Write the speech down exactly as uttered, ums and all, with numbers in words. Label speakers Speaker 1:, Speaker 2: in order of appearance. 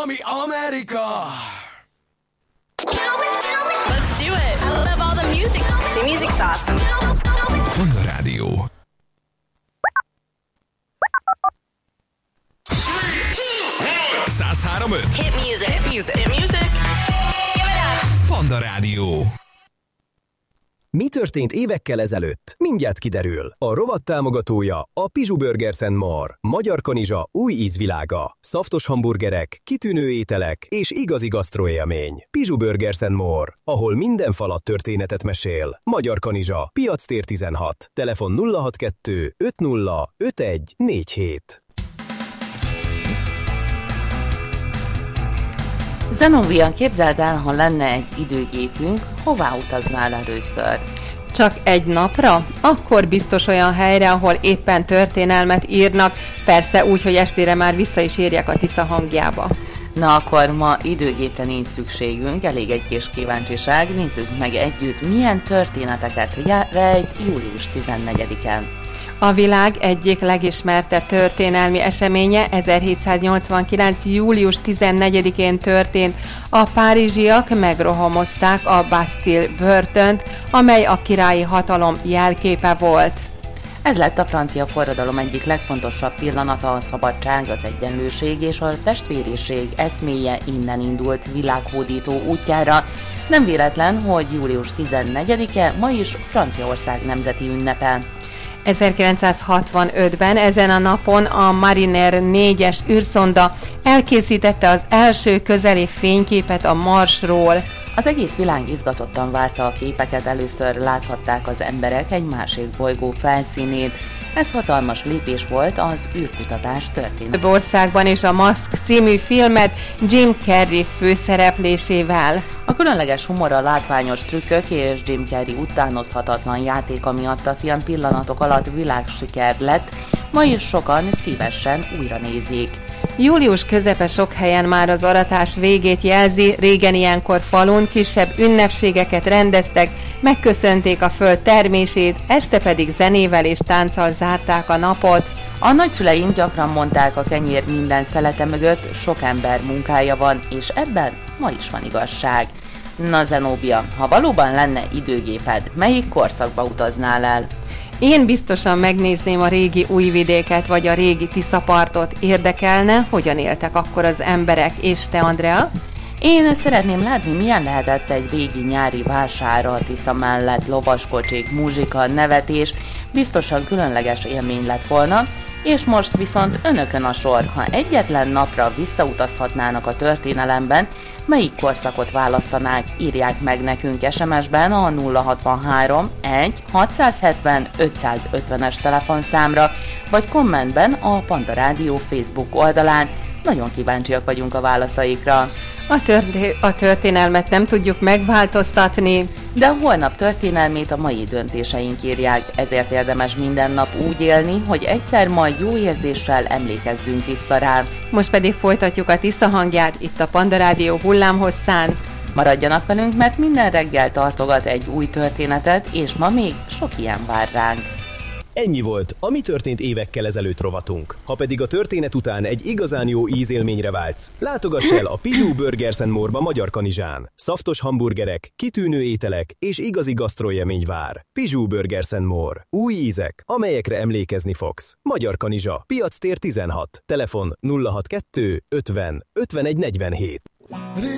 Speaker 1: Miami, America.
Speaker 2: Let's do it. I love all the music. The music's awesome.
Speaker 1: Panda Rádió. száz három öt
Speaker 2: Hit music. Hit music. Hit music. Give it up.
Speaker 1: Panda Rádió.
Speaker 3: Mi történt évekkel ezelőtt? Mindjárt kiderül. A rovat támogatója a Pizsú Burgers and More. Magyar kanizsa új ízvilága. Szaftos hamburgerek, kitűnő ételek és igazi gasztroélmény. Pizsú Burgers and More, ahol minden falat történetet mesél. Magyar kanizsa, Piactér tizenhat. Telefon nulla hatvankettő öt nulla öt egy négy hét.
Speaker 4: Zenóbia, képzeld el, ha lenne egy időgépünk, hová utaznál először?
Speaker 5: Csak egy napra? Akkor biztos olyan helyre, ahol éppen történelmet írnak, persze úgy, hogy estére már vissza is érjek a Tisza hangjába.
Speaker 4: Na akkor ma időgépre nincs szükségünk, elég egy kis kíváncsiság, nézzük meg együtt, milyen történeteket rejt július tizennegyediken.
Speaker 5: A világ egyik legismertebb történelmi eseménye ezerhétszáznyolcvankilenc. július tizennegyedikén történt. A párizsiak megrohamozták a Bastille börtönt, amely a királyi hatalom jelképe volt.
Speaker 4: Ez lett a francia forradalom egyik legfontosabb pillanata, a szabadság, az egyenlőség és a testvériség eszméje innen indult világhódító útjára. Nem véletlen, hogy július tizennegyedike ma is Franciaország nemzeti ünnepe.
Speaker 5: ezerkilencszázhatvanötben ezen a napon a Mariner négyes űrszonda elkészítette az első közeli fényképet a Marsról.
Speaker 4: Az egész világ izgatottan várta a képeket, először láthatták az emberek egy másik bolygó felszínét. Ez hatalmas lépés volt az űrkutatás történetében.
Speaker 5: Több országban is a Mask című filmet Jim Carrey főszereplésével.
Speaker 4: A különleges humora, látványos trükkök és Jim Carrey utánozhatatlan játéka miatt a film pillanatok alatt világsiker lett, ma is sokan szívesen újra nézik.
Speaker 5: Július közepe sok helyen már az aratás végét jelzi, régen ilyenkor falun kisebb ünnepségeket rendeztek, megköszönték a föld termését, este pedig zenével és tánccal zárták a napot.
Speaker 4: A nagyszüleim gyakran mondták, a kenyér minden szelete mögött sok ember munkája van, és ebben ma is van igazság. Na Zenóbia, ha valóban lenne időgéped, melyik korszakba utaznál el?
Speaker 5: Én biztosan megnézném a régi Újvidéket vagy a régi Tiszapartot. Érdekelne, hogyan éltek akkor az emberek, és te, Andrea?
Speaker 4: Én szeretném látni, milyen lehetett egy régi nyári vására a Tisza mellett, lovaskocsik, muzsika, nevetés, biztosan különleges élmény lett volna, és most viszont önökön a sor, ha egyetlen napra visszautazhatnának a történelemben, melyik korszakot választanák, írják meg nekünk es em es-ben a nulla hatvanhárom egy hatszázhetven ötszázötvenes telefonszámra, vagy kommentben a Panda Rádió Facebook oldalán. Nagyon kíváncsiak vagyunk a válaszaikra.
Speaker 5: A, történ- a történelmet nem tudjuk megváltoztatni,
Speaker 4: de a holnap történelmét a mai döntéseink írják, ezért érdemes minden nap úgy élni, hogy egyszer majd jó érzéssel emlékezzünk vissza rá.
Speaker 5: Most pedig folytatjuk a Tisza hangját itt a Panda Rádió hullámhosszán.
Speaker 4: Maradjanak velünk, mert minden reggel tartogat egy új történetet, és ma még sok ilyen vár ránk.
Speaker 3: Ennyi volt a Mi történt évekkel ezelőtt rovatunk. Ha pedig a történet után egy igazán jó ízélményre vágysz, látogass el a Pizsú Burgers and More-ba Magyar Kanizsán. Szaftos hamburgerek, kitűnő ételek és igazi gasztroélmény vár. Pizsú Burgers and More. Új ízek, amelyekre emlékezni fogsz. Magyar Kanizsa, Piactér tizenhat. Telefon nulla hatvankettő ötven ötvenegy negyvenhét.